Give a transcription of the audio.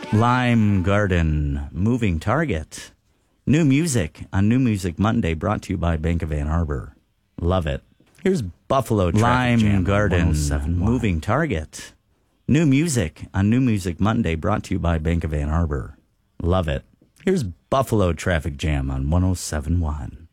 Lime Garden, Moving Target. New music on New Music Monday, brought to you by Bank of Ann Arbor. Love it. Here's Buffalo Traffic Lime Jam Garden, 107.1. Moving Target. New music on New Music Monday, brought to you by Bank of Ann Arbor. Love it. Here's Buffalo Traffic Jam on 107.1.